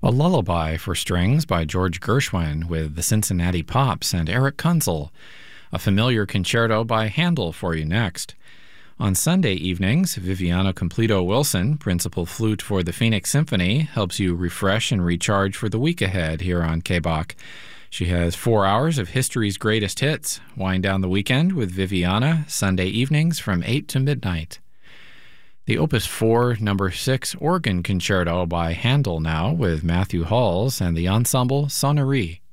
A Lullaby for Strings by George Gershwin with the Cincinnati Pops and Eric Kunzel. A familiar concerto by Handel for you next. On Sunday evenings, Viviana Completo Wilson, principal flute for the Phoenix Symphony, helps you refresh and recharge for the week ahead here on KBOK. She has 4 hours of history's greatest hits. Wind down the weekend with Viviana, Sunday evenings from 8 to midnight. The Opus 4 No. 6 organ concerto by Handel now with Matthew Halls and the ensemble Sonnerie.